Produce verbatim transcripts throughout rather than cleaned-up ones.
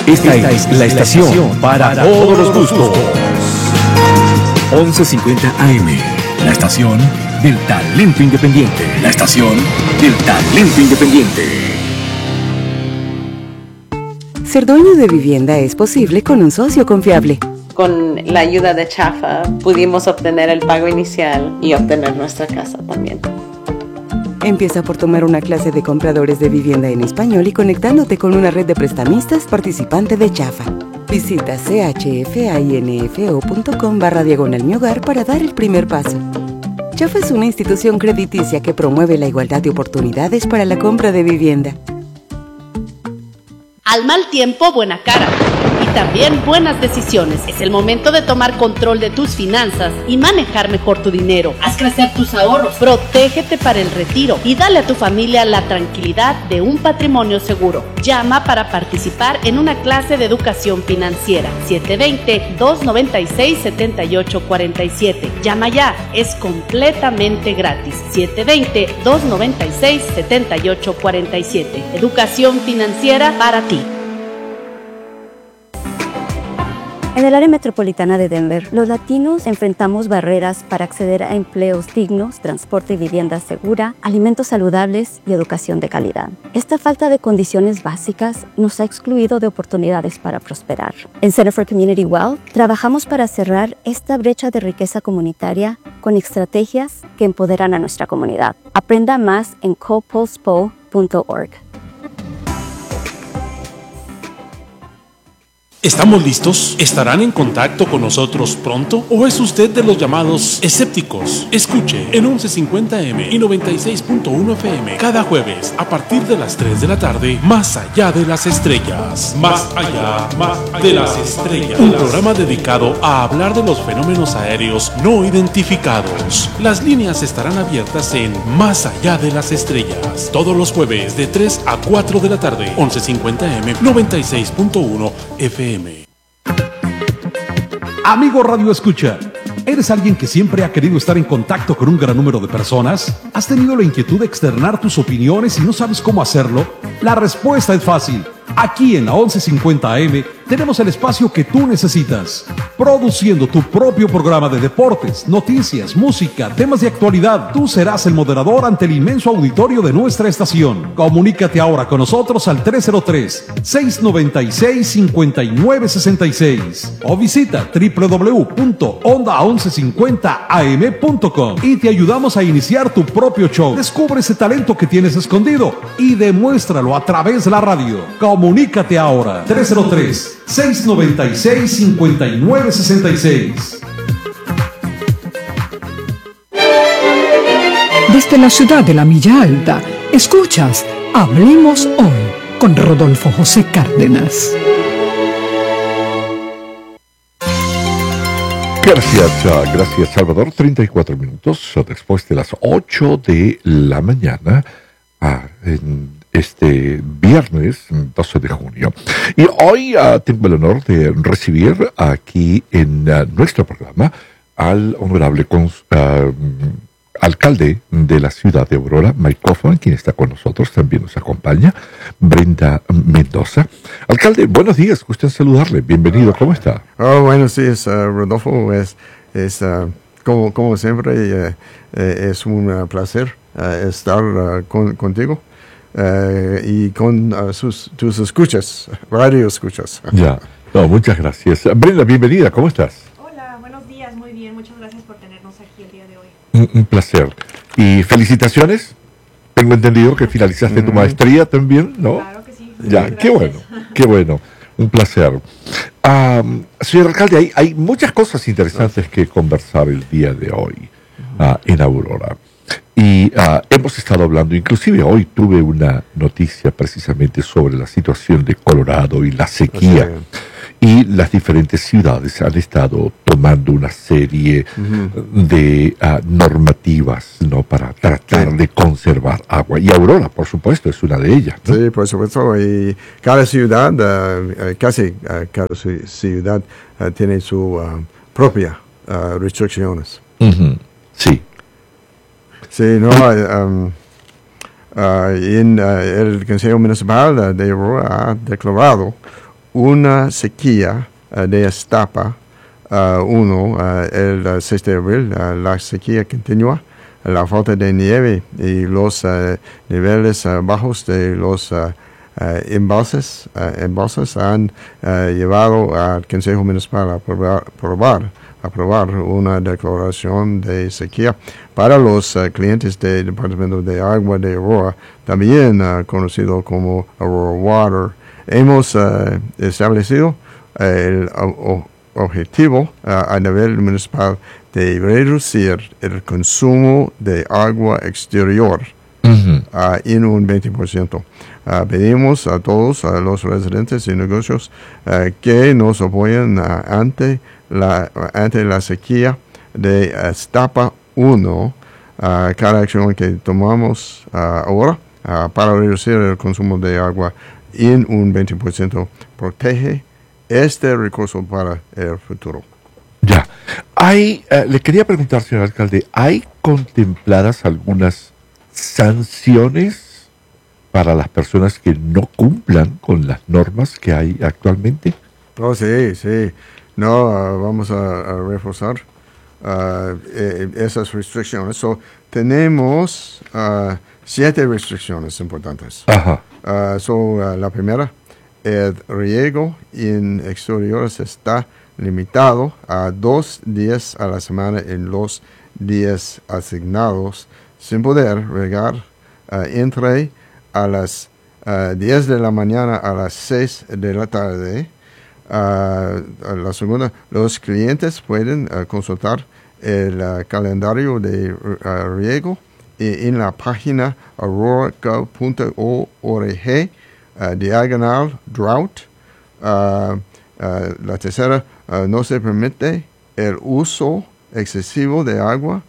Esta es la estación para todos los gustos. once cincuenta A M, la estación del talento independiente. La estación del talento independiente. Ser dueño de vivienda es posible con un socio confiable. Con la ayuda de Chafa pudimos obtener el pago inicial y obtener nuestra casa también. Empieza por tomar una clase de compradores de vivienda en español y conectándote con una red de prestamistas participante de Chafa. Visita chfainfo.com barra diagonal mi hogar para dar el primer paso. Chafa es una institución crediticia que promueve la igualdad de oportunidades para la compra de vivienda. Al mal tiempo, buena cara. Y también buenas decisiones. Es el momento de tomar control de tus finanzas y manejar mejor tu dinero. Haz crecer tus ahorros. Protégete para el retiro y dale a tu familia la tranquilidad de un patrimonio seguro. Llama para participar en una clase de educación financiera. siete dos cero, dos nueve seis, siete ocho cuatro siete. Llama ya. Es completamente gratis. siete dos cero, dos nueve seis, siete ocho cuatro siete. Educación financiera para ti. En el área metropolitana de Denver, los latinos enfrentamos barreras para acceder a empleos dignos, transporte y vivienda segura, alimentos saludables y educación de calidad. Esta falta de condiciones básicas nos ha excluido de oportunidades para prosperar. En Center for Community Wealth, trabajamos para cerrar esta brecha de riqueza comunitaria con estrategias que empoderan a nuestra comunidad. Aprenda más en copulspo punto org. ¿Estamos listos? ¿Estarán en contacto con nosotros pronto? ¿O es usted de los llamados escépticos? Escuche en once cincuenta A M y noventa y seis punto uno F M cada jueves a partir de las tres de la tarde, Más allá de las estrellas. Más allá más de las estrellas. Un programa dedicado a hablar de los fenómenos aéreos no identificados. Las líneas estarán abiertas en Más allá de las estrellas. Todos los jueves de tres a cuatro de la tarde, once cincuenta A M, noventa y seis punto uno F M. Amigo Radio Escucha, ¿eres alguien que siempre ha querido estar en contacto con un gran número de personas? ¿Has tenido la inquietud de externar tus opiniones y no sabes cómo hacerlo? La respuesta es fácil. Aquí en la once cincuenta A M tenemos el espacio que tú necesitas, produciendo tu propio programa de deportes, noticias, música, temas de actualidad. Tú serás el moderador ante el inmenso auditorio de nuestra estación. Comunícate ahora con nosotros al tres cero tres, seis nueve seis, cinco nueve seis seis o visita doble u doble u doble u punto onda once cincuenta a m punto com y te ayudamos a iniciar tu propio show. Descubre ese talento que tienes escondido y demuéstralo a través de la radio. Comunícate ahora, tres cero tres, seis nueve seis, cinco nueve seis seis. Desde la ciudad de la Milla Alta, escuchas Hablemos Hoy con Rodolfo José Cárdenas. Gracias, uh, gracias Salvador. treinta y cuatro minutos después de las ocho de la mañana, uh, en este viernes doce de junio. Y hoy uh, tengo el honor de recibir aquí en uh, nuestro programa al honorable cons, uh, alcalde de la ciudad de Aurora, Mike Kaufman, quien está con nosotros, también nos acompaña, Brenda Mendoza. Alcalde, buenos días, gusto en saludarle, bienvenido, ¿cómo está? Oh, buenos días, uh, Rodolfo, es, es uh, como, como siempre, uh, uh, es un uh, placer uh, estar uh, con, contigo. Uh, y con uh, sus, tus escuchas, radio escuchas. Ya, no, muchas gracias. Brenda, bienvenida, ¿cómo estás? Hola, buenos días, muy bien, muchas gracias por tenernos aquí el día de hoy. Un, un placer. Y felicitaciones, tengo entendido que finalizaste mm. tu maestría también, ¿no? Claro que sí. Ya, gracias. Qué bueno, qué bueno, un placer. Um, señor alcalde, hay, hay muchas cosas interesantes que conversar el día de hoy uh, en Aurora. Y uh, hemos estado hablando, inclusive hoy tuve una noticia precisamente sobre la situación de Colorado y la sequía. Y las diferentes ciudades han estado tomando una serie uh-huh. de uh, normativas, ¿no?, para tratar sí. de conservar agua. Y Aurora, por supuesto, es una de ellas, ¿no? Sí, por supuesto. Y cada ciudad, uh, casi uh, cada ciudad uh, tiene su uh, propia uh, restricciones. Uh-huh. Sí. Sí, no, um, uh, en uh, el Consejo Municipal de Aurora ha declarado una sequía uh, de Estapa uh, uno, uh, el uh, seis de abril, uh, la sequía continua, la falta de nieve y los uh, niveles uh, bajos de los uh, uh, embalses, uh, embalses han uh, llevado al Consejo Municipal a aprobar, aprobar, aprobar una declaración de sequía para los uh, clientes del Departamento de Agua de Aurora, también uh, conocido como Aurora Water. Hemos uh, establecido uh, el uh, objetivo uh, a nivel municipal de reducir el consumo de agua exterior uh-huh. uh, en un veinte por ciento. Uh, pedimos a todos uh, los residentes y negocios uh, que nos apoyen uh, ante, la, uh, ante la sequía de Estapa uno. Uh, cada acción que tomamos uh, ahora uh, para reducir el consumo de agua en un veinte por ciento protege este recurso para el futuro. Ya. Hay, uh, le quería preguntar, señor alcalde, ¿hay contempladas algunas sanciones para las personas que no cumplan con las normas que hay actualmente? Oh, sí, sí. No, uh, vamos a, a reforzar uh, eh, esas restricciones. So, tenemos uh, siete restricciones importantes. Ajá. Uh, so, uh, la primera, el riego en exteriores está limitado a dos días a la semana en los días asignados, sin poder regar uh, entre a las uh, diez de la mañana a las seis de la tarde. Uh, la segunda, los clientes pueden uh, consultar el uh, calendario de uh, riego y en la página aurora gov punto org uh, diagonal drought. Uh, uh, la tercera, uh, no se permite el uso excesivo de agua,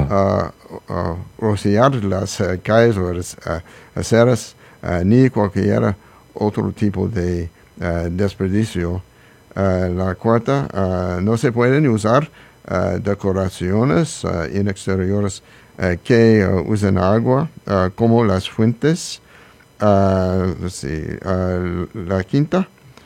uh, uh, rociar las uh, calles o las uh, aceras, uh, ni cualquier otro tipo de uh, desperdicio. Uh, la cuarta, uh, no se pueden usar uh, decoraciones uh, en exteriores uh, que uh, usen agua, uh, como las fuentes. Uh, let's see, uh, la quinta,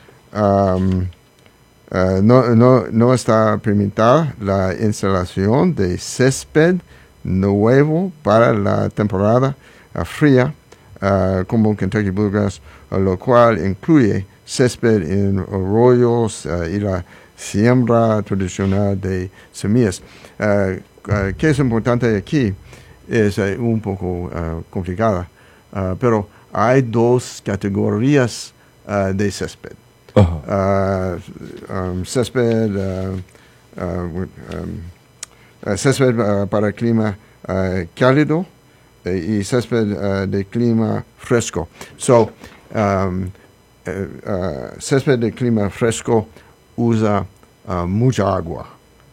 um, uh, no, no, no está permitida la instalación de césped nuevo para la temporada uh, fría, uh, como Kentucky Bluegrass, uh, lo cual incluye césped en arroyos uh, y la siembra tradicional de semillas. Uh, uh, que es importante aquí es uh, un poco uh, complicada, uh, pero hay dos categorías uh, de césped. Uh-huh. Uh, um, césped, uh, uh, um, uh, césped uh, para clima uh, cálido uh, y césped uh, de clima fresco. So, um, uh, uh, césped de clima fresco usa uh, mucha agua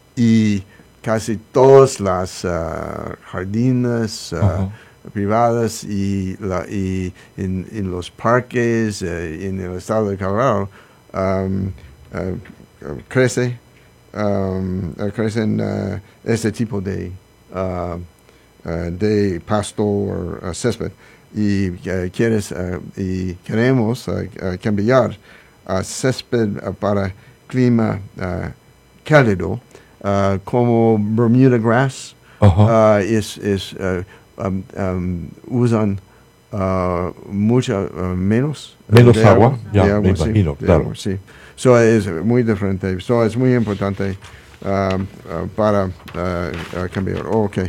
y casi todas las uh, jardines uh, uh-huh. privadas y, la, y en, en los parques uh, en el estado de Colorado um, uh, uh, crece um, uh, crecen uh, este tipo de uh, uh, de pasto o uh, césped y uh, quieres uh, y queremos uh, uh, cambiar a uh, césped uh, para clima uh, cálido uh, como Bermuda grass. Uh-huh. uh, es, es uh, Um, um, usan uh, mucha uh, menos menos de agua, agua, ya de agua, me imagino, sí, claro. Agua, sí. So es muy diferente. So es muy importante um, uh, para uh, uh, cambiar. Oh, okay.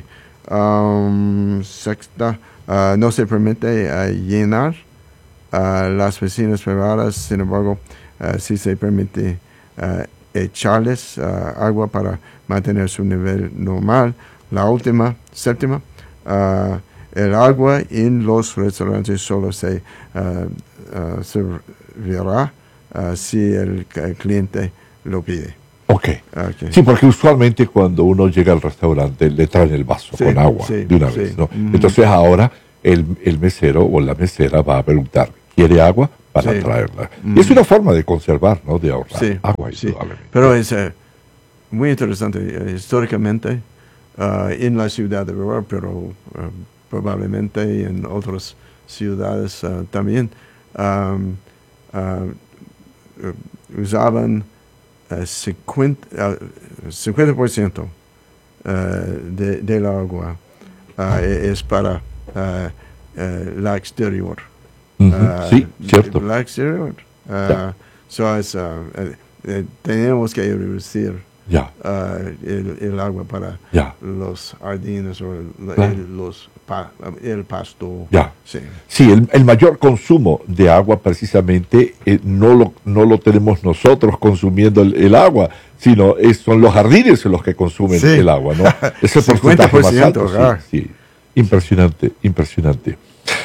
Um, sexta, uh, no se permite uh, llenar uh, las piscinas privadas. Sin embargo, uh, sí se permite uh, echarles uh, agua para mantener su nivel normal. La última, séptima. Uh, el agua en los restaurantes solo se uh, uh, servirá uh, si el, el cliente lo pide. Okay. Okay. Sí, porque usualmente cuando uno llega al restaurante le traen el vaso sí, con agua sí, de una sí. vez, ¿no? Mm-hmm. Entonces ahora el, el mesero o la mesera va a preguntar, ¿quiere agua? Para sí. traerla. Mm-hmm. Y es una forma de conservar, ¿no? De ahorrar sí, agua. Sí. Pero es uh, muy interesante uh, históricamente. Uh, en la ciudad de Aurora, pero uh, probablemente en otras ciudades uh, también. Um, uh, uh, usaban uh, cincuenta, uh, cincuenta por ciento uh, de, del agua uh, es para uh, uh, la exterior. Uh-huh. Uh, sí, cierto. La exterior. Uh, yeah. So es, uh, uh, uh, tenemos que reducir yeah. uh, el, el agua para yeah. los jardines o el, claro. el, los pa, el pasto. Yeah. Sí, sí el, el mayor consumo de agua precisamente eh, no, lo, no lo tenemos nosotros consumiendo el, el agua, sino es, son los jardines los que consumen sí. el agua, ¿no? Es el porcentaje más alto. Sí, sí. Impresionante, impresionante.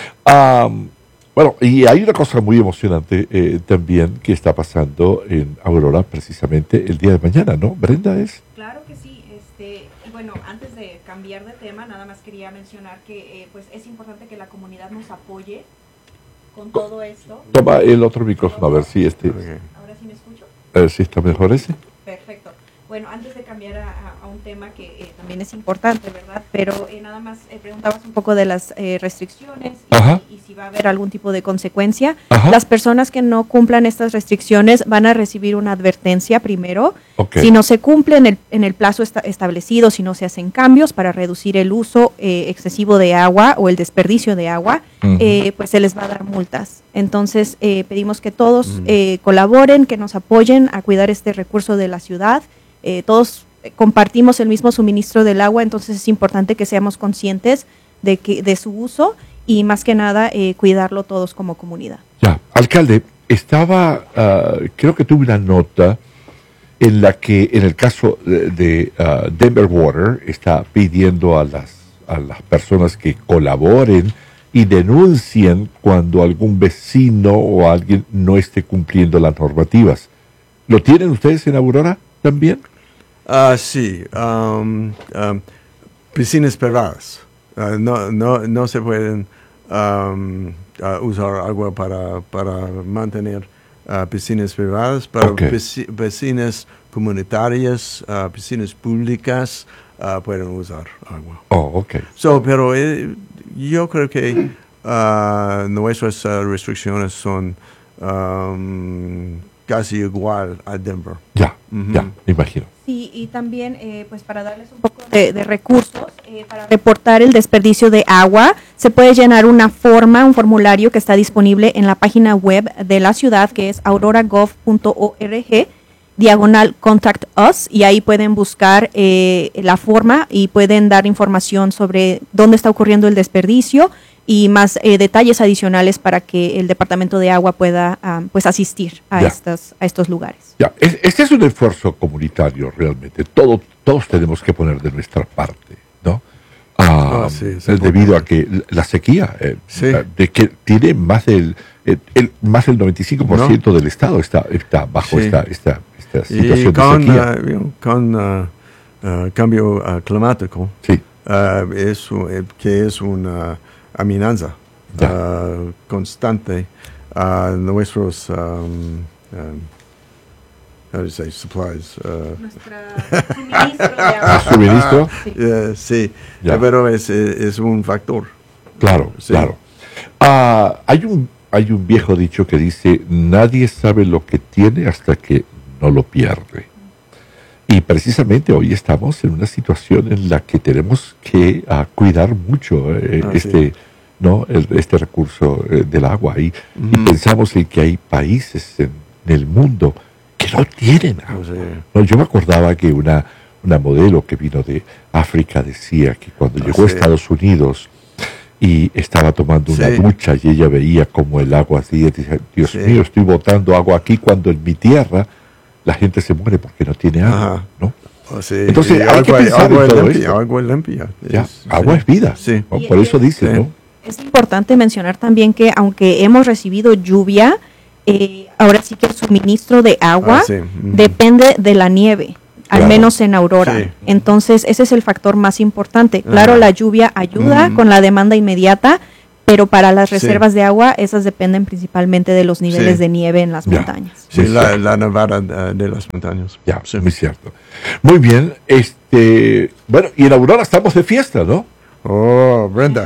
Um, Bueno, y hay una cosa muy emocionante eh, también que está pasando en Aurora precisamente el día de mañana, ¿no? Brenda, ¿es? Claro que sí. Este, y bueno, antes de cambiar de tema, nada más quería mencionar que eh, pues es importante que la comunidad nos apoye con todo esto. Toma el otro micrófono, a ver si este... ¿Ahora sí me escucho? A ver si está mejor ese. Perfecto. Bueno, antes de cambiar a, a un tema que eh, también es importante, ¿verdad? Pero eh, nada más eh, preguntabas un poco de las eh, restricciones y, y si va a haber algún tipo de consecuencia. Ajá. Las personas que no cumplan estas restricciones van a recibir una advertencia primero. Okay. Si no se cumple en el, en el plazo esta, establecido, si no se hacen cambios para reducir el uso eh, excesivo de agua o el desperdicio de agua, uh-huh. eh, pues se les va a dar multas. Entonces, eh, pedimos que todos uh-huh. eh, colaboren, que nos apoyen a cuidar este recurso de la ciudad. Eh, todos compartimos el mismo suministro del agua, entonces es importante que seamos conscientes de que de su uso y más que nada eh, cuidarlo todos como comunidad. Ya, alcalde, estaba, uh, creo que tuve una nota en la que en el caso de, de uh, Denver Water está pidiendo a las, a las personas que colaboren y denuncien cuando algún vecino o alguien no esté cumpliendo las normativas. ¿Lo tienen ustedes en Aurora también? Uh, sí, um, um, piscinas privadas. Uh, no, no, no se pueden um, uh, usar agua para, para mantener uh, piscinas privadas, pero okay. pisc- piscinas comunitarias, uh, piscinas públicas uh, pueden usar agua. Oh, okay. So, pero eh, yo creo que uh, nuestras uh, restricciones son um, casi igual a Denver. Ya, uh-huh. ya, me imagino. Sí, y también, eh, pues para darles un poco de, de recursos, eh, para reportar el desperdicio de agua, se puede llenar una forma, un formulario que está disponible en la página web de la ciudad, que es aurora gov punto org, diagonal contact us, y ahí pueden buscar eh, la forma y pueden dar información sobre dónde está ocurriendo el desperdicio y más eh, detalles adicionales para que el Departamento de Agua pueda um, pues asistir a, estas, a estos lugares. Ya. Este es un esfuerzo comunitario realmente. Todo, todos tenemos que poner de nuestra parte, ¿no? Ah, oh, sí, sí, debido a que la sequía, eh, sí. de que tiene más del, el, el, más del noventa y cinco por ciento no. del estado está, está bajo sí. esta, esta, esta situación y con, de sequía. Uh, con uh, uh, cambio uh, climático, sí. uh, es, uh, que es una amenaza uh, constante a uh, nuestros um, um, how do you say supplies uh, suministro de agua. ¿Suministro? Sí, uh, sí. Yeah. Pero es, es un factor. Claro, sí. claro. Uh, hay un hay un viejo dicho que dice, nadie sabe lo que tiene hasta que no lo pierde. Y precisamente hoy estamos en una situación en la que tenemos que uh, cuidar mucho eh, ah, sí. este no el, este recurso eh, del agua y, mm. y pensamos en que hay países en, en el mundo que no tienen agua. Sí. No, yo me acordaba que una una modelo que vino de África decía que cuando ah, llegó sí. a Estados Unidos y estaba tomando una sí. ducha y ella veía como el agua así, y dice, Dios sí. mío, estoy botando agua aquí cuando en mi tierra la gente se muere porque no tiene agua, ¿no? Oh, sí. Entonces y hay agua, que pensar agua en todo limpia, esto. Agua limpia. Ya, es, agua sí. es vida. Sí. ¿no? Por eso dicen, sí. ¿no? Es importante mencionar también que aunque hemos recibido lluvia, eh, ahora sí que el suministro de agua ah, sí. mm. depende de la nieve. Al claro. menos en Aurora. Sí. Entonces, ese es el factor más importante. Claro, ah. la lluvia ayuda mm. con la demanda inmediata, pero para las reservas sí. de agua, esas dependen principalmente de los niveles sí. de nieve en las ya. montañas. Sí, la, la nevada de las montañas. Ya, sí. muy cierto. Muy bien. este Bueno, y en Aurora estamos de fiesta, ¿no? Oh, Brenda.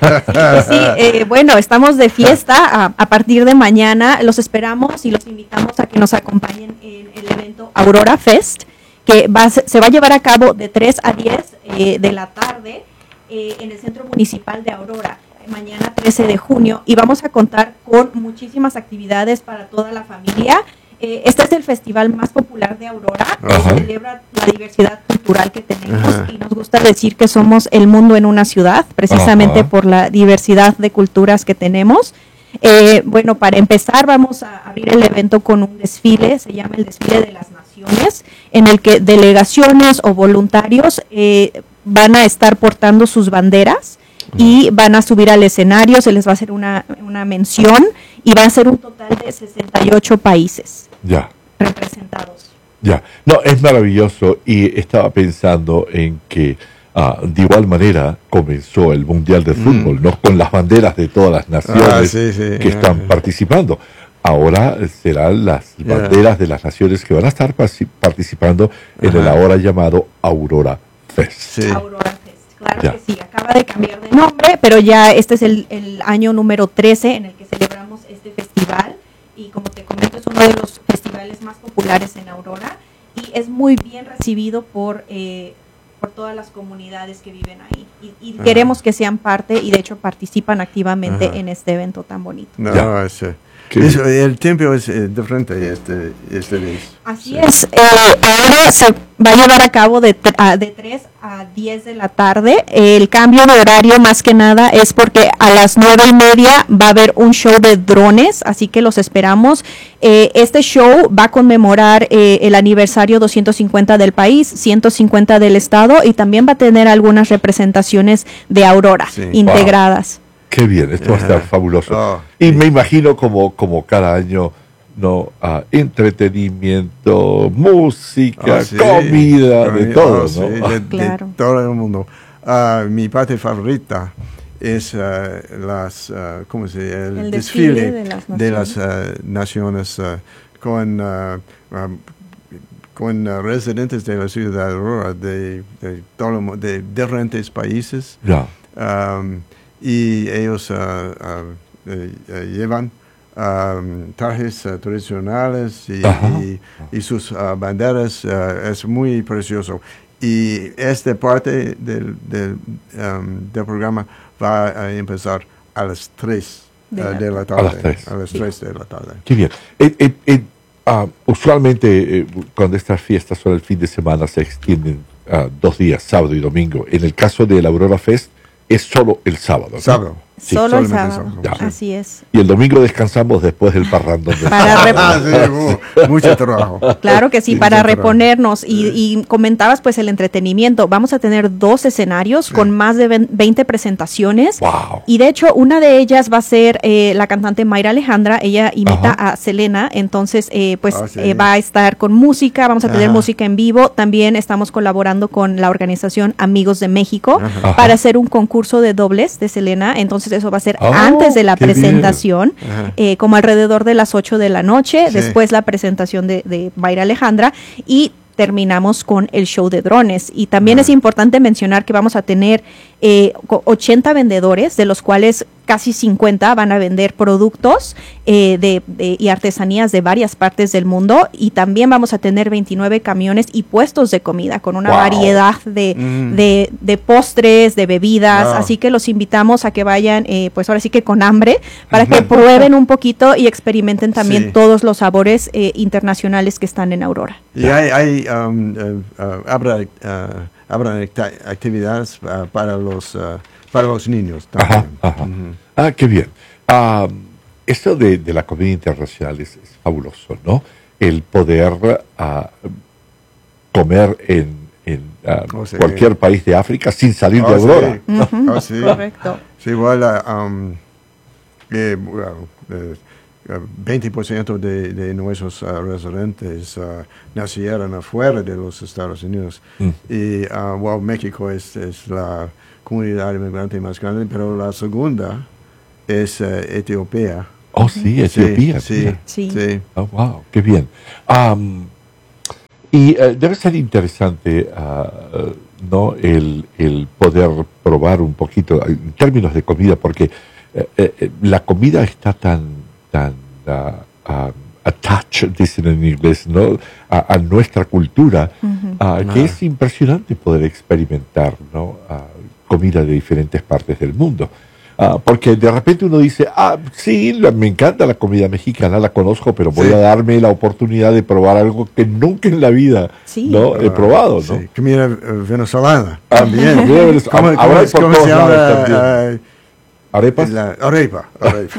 Sí, sí, eh, bueno, estamos de fiesta a, a partir de mañana. Los esperamos y los invitamos a que nos acompañen en el evento Aurora Fest, que va, se va a llevar a cabo de tres a diez eh, de la tarde eh, en el Centro Municipal de Aurora, mañana trece de junio, y vamos a contar con muchísimas actividades para toda la familia. Eh, este es el festival más popular de Aurora, que celebra la diversidad cultural que tenemos. Ajá. Y nos gusta decir que somos el mundo en una ciudad, precisamente Ajá. por la diversidad de culturas que tenemos. Eh, bueno, para empezar vamos a abrir el evento con un desfile, se llama el Desfile de las Naciones, en el que delegaciones o voluntarios eh, van a estar portando sus banderas y van a subir al escenario, se les va a hacer una, una mención y va a ser un total de sesenta y ocho países ya. representados. Ya, no, es maravilloso y estaba pensando en que uh, de igual manera comenzó el Mundial de Fútbol, mm. ¿no? Con las banderas de todas las naciones ah, sí, sí, que están yeah. participando. Ahora serán las yeah. banderas de las naciones que van a estar participando en Ajá. el ahora llamado Aurora Fest. Sí. Aurora Fest. Claro ya. que sí, acaba de cambiar de nombre, pero ya este es el, el año número trece en el que celebramos este festival y como te comento es uno de los festivales más populares en Aurora y es muy bien recibido por, eh, por todas las comunidades que viven ahí y, y queremos que sean parte y de hecho participan activamente Ajá. en este evento tan bonito. No, ese. Eso, el tiempo es eh, diferente este, este vez. Así sí. es. Eh, ahora se va a llevar a cabo de, a, de tres a diez de la tarde. El cambio de horario más que nada es porque a las nueve y media va a haber un show de drones, así que los esperamos. Eh, este show va a conmemorar eh, el aniversario doscientos cincuenta del país, ciento cincuenta del estado y también va a tener algunas representaciones de Aurora sí. integradas. Wow. Qué bien, esto va a estar fabuloso. Oh, y sí. me imagino como, como cada año, no uh, entretenimiento, música, oh, sí. comida, de todo, oh, ¿no? Sí, de, claro. de todo el mundo. Uh, mi parte favorita es uh, las, uh, ¿cómo se dice? El, el desfile, desfile de las naciones, de las, uh, naciones uh, con... Uh, um, con uh, residentes de la ciudad de Aurora, de, de, de, de diferentes países. Yeah. Um, y ellos uh, uh, uh, uh, llevan um, trajes uh, tradicionales y, y, y sus uh, banderas. Uh, es muy precioso. Y esta parte del, del, um, del programa va a empezar a las tres de, uh, de la tarde. A las tres. A las tres de la tarde. Qué bien. Eh, eh, eh, uh, usualmente, eh, cuando estas fiestas son el fin de semana, se extienden uh, dos días, sábado y domingo. En el caso de la Aurora Fest, es solo el sábado, ¿no? Sábado. Sí, solo el sábado, así es. Y el domingo descansamos después del parrandón. Del para ah, sí, uh, mucho trabajo. Claro que sí, sí para reponernos. Y, y comentabas pues el entretenimiento. Vamos a tener dos escenarios sí. con más de veinte presentaciones. Wow. Y de hecho una de ellas va a ser eh, la cantante Mayra Alejandra. Ella imita Ajá. a Selena. Entonces eh, pues oh, sí. eh, va a estar con música. Vamos a tener Ajá. música en vivo. También estamos colaborando con la organización Amigos de México Ajá. para hacer un concurso de dobles de Selena. Entonces eso va a ser oh, antes de la presentación, eh, como alrededor de las ocho de la noche, sí. después la presentación de, de Mayra Alejandra y terminamos con el show de drones. Y también ah. es importante mencionar que vamos a tener eh, ochenta vendedores, de los cuales casi cincuenta van a vender productos eh, de, de, y artesanías de varias partes del mundo, y también vamos a tener veintinueve camiones y puestos de comida con una wow. variedad de, mm. de, de postres, de bebidas, wow. así que los invitamos a que vayan, eh, pues ahora sí que con hambre, para que prueben un poquito y experimenten también sí. todos los sabores eh, internacionales que están en Aurora. Y hay, hay um, uh, uh, habrá, uh, habrá actividades uh, para los uh, para los niños también. Ajá, ajá. Uh-huh. Ah, qué bien. Uh, esto de, de la comida internacional es, es fabuloso, ¿no? El poder uh, comer en, en uh, oh, sí. cualquier país de África sin salir oh, de Aurora. Sí. Uh-huh. Oh, sí. Correcto. Sí, igual um, eh, well, eh, veinte por ciento de, de nuestros uh, residentes uh, nacieron afuera de los Estados Unidos. Mm. Y uh, well, México es, es la comunidad inmigrante más grande, pero la segunda es uh, Etiopía. Oh, sí, Etiopía. Sí, sí. sí. Oh, wow, qué bien. Um, y uh, debe ser interesante uh, uh, ¿no? El, el poder probar un poquito en términos de comida, porque eh, eh, la comida está tan, tan uh, uh, attached, dicen en inglés, ¿no? A, a nuestra cultura, uh-huh. uh, que ah. es impresionante poder experimentar, ¿no? Uh, comida de diferentes partes del mundo. Uh, porque de repente uno dice, ah, sí, la, me encanta la comida mexicana, la conozco, pero voy sí. a darme la oportunidad de probar algo que nunca en la vida sí. ¿no? uh, he probado, ¿no? Sí. Comida uh, venezolana. También. ¿Cómo, ¿Cómo, ¿cómo, ¿cómo se llama? Uh, ¿Arepas? La, arepa.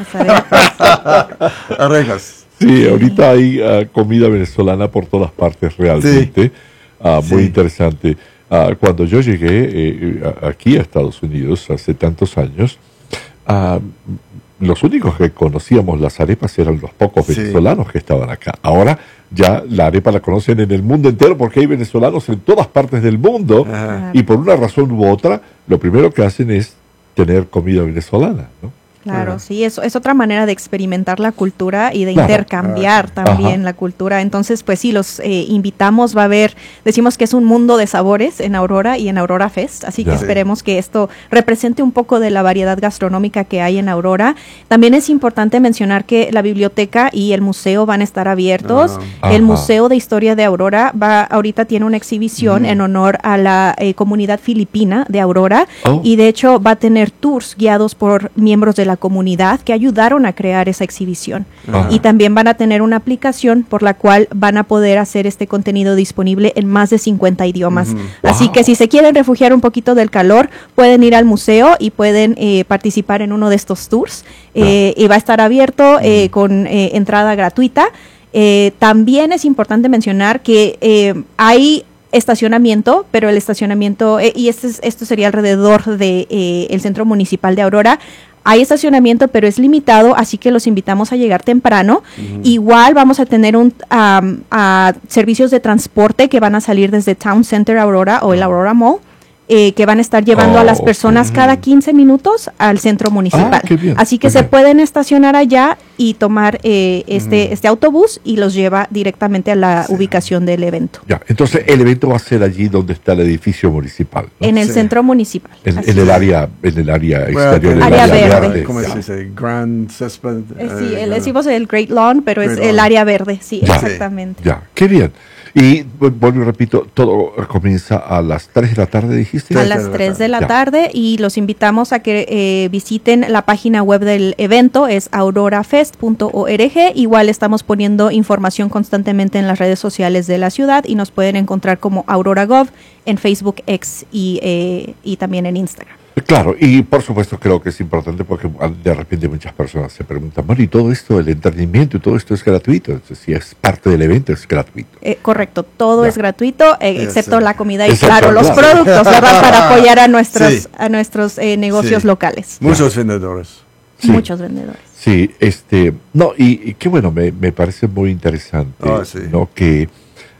Arepa. Arepas. Sí, ahorita hay uh, comida venezolana por todas partes realmente. Sí. Uh, muy sí. interesante. Uh, cuando yo llegué eh, aquí a Estados Unidos hace tantos años, uh, los únicos que conocíamos las arepas eran los pocos sí. venezolanos que estaban acá. Ahora ya la arepa la conocen en el mundo entero porque hay venezolanos en todas partes del mundo. Ajá. Y por una razón u otra, lo primero que hacen es tener comida venezolana, ¿no? Claro, uh-huh. sí, eso es otra manera de experimentar la cultura y de claro. intercambiar uh-huh. también uh-huh. la cultura. Entonces, pues sí, los eh, invitamos, va a haber, decimos que es un mundo de sabores en Aurora y en Aurora Fest, así yeah. que esperemos que esto represente un poco de la variedad gastronómica que hay en Aurora. También es importante mencionar que la biblioteca y el museo van a estar abiertos. Uh-huh. El uh-huh. Museo de Historia de Aurora va ahorita tiene una exhibición uh-huh. en honor a la eh, comunidad filipina de Aurora oh. y de hecho va a tener tours guiados por miembros de la comunidad que ayudaron a crear esa exhibición. Ajá. Y también van a tener una aplicación por la cual van a poder hacer este contenido disponible en más de cincuenta idiomas. Uh-huh. Así wow. que si se quieren refugiar un poquito del calor, pueden ir al museo y pueden eh, participar en uno de estos tours. Eh, uh-huh. Y va a estar abierto eh, uh-huh. con eh, entrada gratuita. Eh, también es importante mencionar que eh, hay estacionamiento, pero el estacionamiento, eh, y este es, esto sería alrededor de eh, el Centro Municipal de Aurora. Hay estacionamiento, pero es limitado, así que los invitamos a llegar temprano. Uh-huh. Igual vamos a tener un um, a servicios de transporte que van a salir desde Town Center Aurora o el Aurora Mall, eh, que van a estar llevando oh, a las personas uh-huh. cada quince minutos al centro municipal. Ah, así que se bien. pueden estacionar allá y tomar eh, este, uh-huh. este autobús y los lleva directamente a la sí. ubicación del evento. Ya, entonces el evento va a ser allí donde está el edificio municipal, ¿no? En el sí. centro municipal. En, en el área, en el área well, exterior, el área, área verde. verde. ¿Cómo se dice? Grand Césped. Eh, sí, uh, le decimos el Great Lawn, pero Great es Lawn. El área verde, sí, ya. exactamente. Ya, qué bien. Y vuelvo y repito, todo comienza a las tres de la tarde, dijiste. A las tres de la tarde y los invitamos a que eh, visiten la página web del evento, es aurora fest punto org. Igual estamos poniendo información constantemente en las redes sociales de la ciudad y nos pueden encontrar como Aurora Gov en Facebook, X y, eh, y también en Instagram. Claro, y por supuesto creo que es importante porque de repente muchas personas se preguntan, bueno, y todo esto, el entretenimiento y todo esto es gratuito. Entonces, si es parte del evento, es gratuito. Eh, correcto, todo ya. es gratuito, eh, excepto sí. la comida y Exacto, claro, los claro. productos, ¿verdad? Para apoyar a nuestros, sí. a nuestros eh, negocios sí. locales. Muchos vendedores. Sí. Muchos vendedores. Sí, este, no, y, y qué bueno, me, me parece muy interesante, oh, sí. ¿no? Que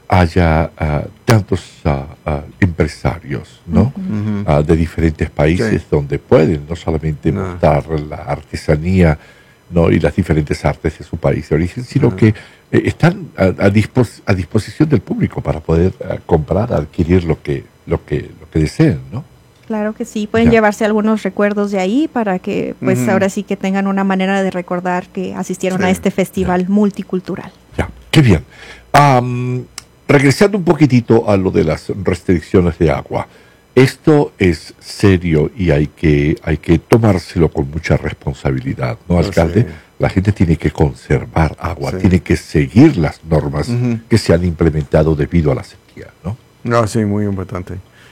haya uh, tantos uh, uh, empresarios, ¿no? Uh-huh. Uh, de diferentes países sí. donde pueden no solamente no. mostrar la artesanía, ¿no? y las diferentes artes de su país de origen, sino uh-huh. que eh, están a, a, dispos- a disposición del público para poder uh, comprar, adquirir lo que, lo que, lo que deseen, ¿no? Claro que sí, pueden ya. llevarse algunos recuerdos de ahí para que pues uh-huh. ahora sí que tengan una manera de recordar que asistieron sí. a este festival ya. multicultural. Ya, qué bien. Um, Regresando un poquitito a lo de las restricciones de agua, esto es serio y hay que, hay que tomárselo con mucha responsabilidad, ¿no, alcalde? Sí. La gente tiene que conservar agua, sí. tiene que seguir las normas uh-huh. que se han implementado debido a la sequía, ¿no? No, sí, muy importante.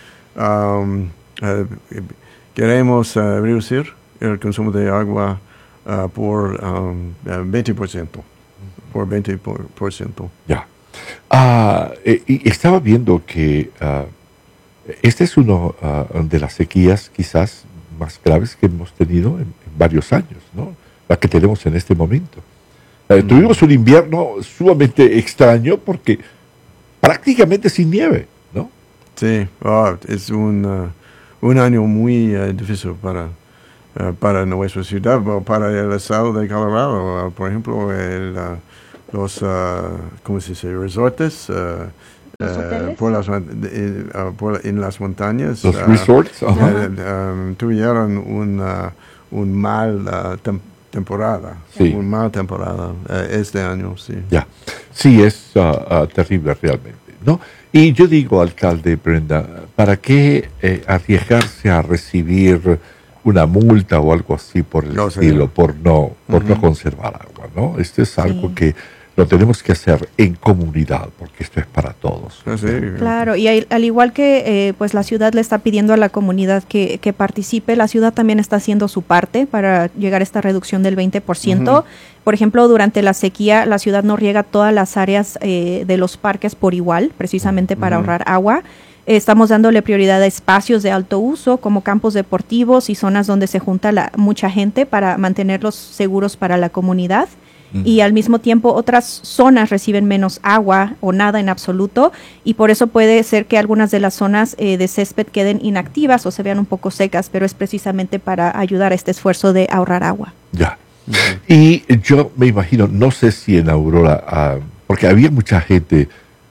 Um, uh, queremos uh, reducir el consumo de agua uh, por um, uh, veinte por ciento, por veinte por ciento. Ya. Ah, eh, y estaba viendo que uh, esta es una uh, de las sequías quizás más graves que hemos tenido en, en varios años, ¿no? La que tenemos en este momento. Uh, mm. Tuvimos un invierno sumamente extraño porque prácticamente sin nieve, ¿no? Sí, oh, es un, uh, un año muy uh, difícil para, uh, para nuestra ciudad, para el estado de Colorado, uh, por ejemplo, el... Uh, los, uh, ¿cómo se dice? Resortes uh, Uh, por las, de, uh, por, en las montañas. Los uh, resorts. Uh-huh. uh, um, tuvieron una, un mal uh, tem temporada. Sí. Un mal temporada uh, este año, sí. Ya. Sí, es uh, uh, terrible realmente, ¿no? Y yo digo, alcalde Brenda, ¿para qué eh, arriesgarse a recibir una multa o algo así por el no, estilo, señor. por no por uh-huh. no conservar agua, ¿no? Esto es algo sí. que lo tenemos que hacer en comunidad, porque esto es para todos. Sí. Claro, y al, al igual que eh, pues la ciudad le está pidiendo a la comunidad que, que participe, la ciudad también está haciendo su parte para llegar a esta reducción del veinte por ciento. Uh-huh. Por ejemplo, durante la sequía, la ciudad no riega todas las áreas eh, de los parques por igual, precisamente para uh-huh. ahorrar agua. Estamos dándole prioridad a espacios de alto uso, como campos deportivos y zonas donde se junta la, mucha gente para mantenerlos seguros para la comunidad. Y al mismo tiempo otras zonas reciben menos agua o nada en absoluto, y por eso puede ser que algunas de las zonas eh, de césped queden inactivas o se vean un poco secas, pero es precisamente para ayudar a este esfuerzo de ahorrar agua. Ya. Uh-huh. Y yo me imagino, no sé si en Aurora, uh, porque había mucha gente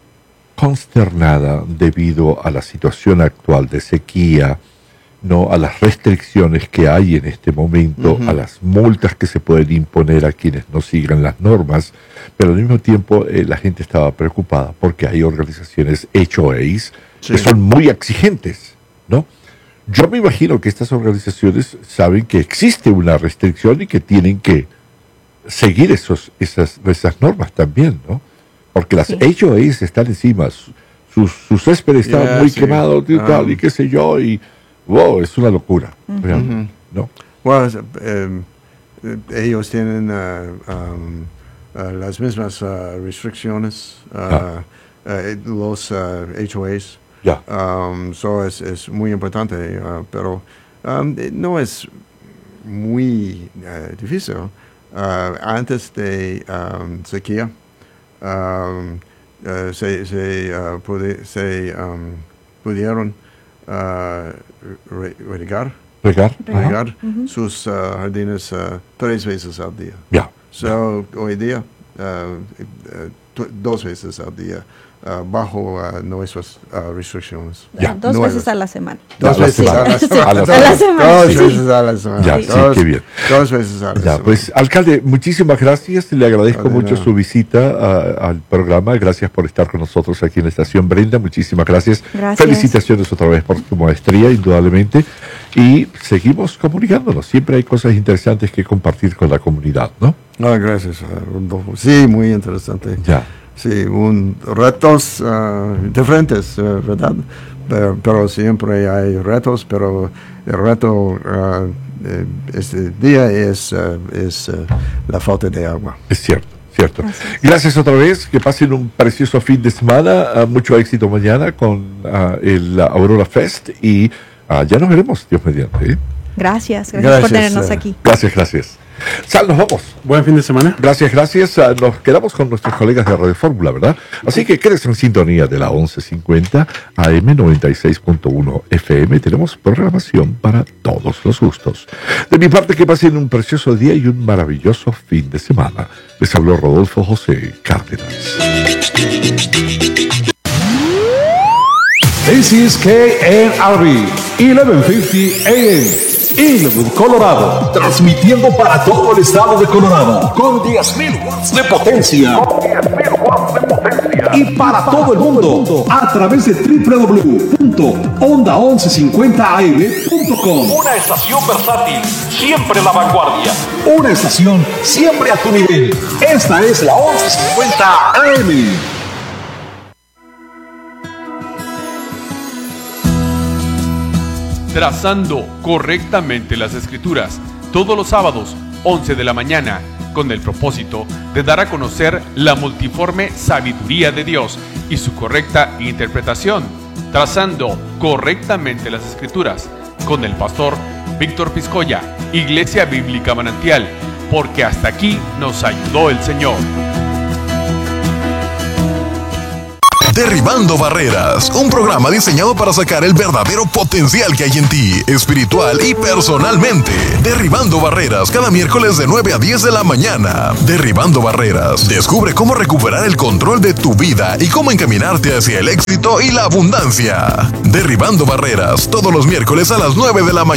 consternada debido a la situación actual de sequía, no a las restricciones que hay en este momento, uh-huh. a las multas que se pueden imponer a quienes no sigan las normas, pero al mismo tiempo eh, la gente estaba preocupada porque hay organizaciones H O As sí. que son muy exigentes, ¿no? Yo me imagino que estas organizaciones saben que existe una restricción y que tienen que seguir esos, esas, esas normas también, ¿no? Porque las sí. H O As están encima, sus, sus céspedes estaban yeah, muy sí. quemados y tal, um. y qué sé yo, y wow, es una locura, uh-huh. realmente, ¿no? Bueno, um, ellos tienen uh, um, uh, las mismas uh, restricciones, uh, ah. uh, los uh, H O As. Yeah. Um, so es, es muy importante, uh, pero um, no es muy uh, difícil. Uh, antes de um, sequía, um, uh, se, se, uh, pude, se um, pudieron Uh, re regar, regar, regar uh-huh. sus uh, jardines uh, tres veces al día. Yeah. So, yeah. hoy día, uh, uh, dos veces al día, uh, bajo uh, nuestras uh, restricciones. Yeah. Dos Nuevas. veces a la semana. Dos la veces semana. a la semana. A la semana. Dos, semana. dos sí. veces a la semana. Ya, sí, dos, qué bien. Dos veces a la ya, semana. Pues, alcalde, muchísimas gracias. Le agradezco Vale, mucho no. su visita a, al programa. Gracias por estar con nosotros aquí en la estación. Brenda, muchísimas gracias. Gracias. Felicitaciones otra vez por tu maestría, indudablemente. Y seguimos comunicándonos. Siempre hay cosas interesantes que compartir con la comunidad, ¿no? No, gracias, Rodolfo. Sí, muy interesante. Ya. Sí, un, retos uh, diferentes, uh, ¿verdad? Pero, pero siempre hay retos, pero el reto uh, eh, este día es, uh, es uh, la falta de agua. Es cierto, cierto. Gracias, Gracias otra vez, que pasen un precioso fin de semana, uh, mucho éxito mañana con uh, el uh, Aurora Fest y uh, ya nos veremos, Dios mediante. ¿eh? Gracias, gracias, gracias por tenernos uh, aquí. Gracias, gracias. Sal, nos vamos. Buen fin de semana. Gracias, gracias. Uh, nos quedamos con nuestros colegas de Radio Fórmula, ¿verdad? Así que quédese en sintonía de la once cincuenta A M noventa y seis punto uno F M. Tenemos programación para todos los gustos. De mi parte, que pasen un precioso día y un maravilloso fin de semana. Les habló Rodolfo José Cárdenas. This is K N R B, eleven fifty A M. Inwood, Colorado, transmitiendo para todo el estado de Colorado con diez mil watts de potencia. Con diez mil watts de potencia. Y para todo el mundo a través de doble u doble u doble u punto onda once cincuenta A M punto com. Una estación versátil, siempre la vanguardia. Una estación siempre a tu nivel. Esta es la once cincuenta A M. Trazando correctamente las escrituras, todos los sábados, once de la mañana, con el propósito de dar a conocer la multiforme sabiduría de Dios y su correcta interpretación. Trazando correctamente las escrituras, con el pastor Víctor Piscoya, Iglesia Bíblica Manantial, porque hasta aquí nos ayudó el Señor. Derribando Barreras, un programa diseñado para sacar el verdadero potencial que hay en ti, espiritual y personalmente. Derribando Barreras, cada miércoles de nueve a diez de la mañana. Derribando Barreras, descubre cómo recuperar el control de tu vida y cómo encaminarte hacia el éxito y la abundancia. Derribando Barreras, todos los miércoles a las nueve de la mañana.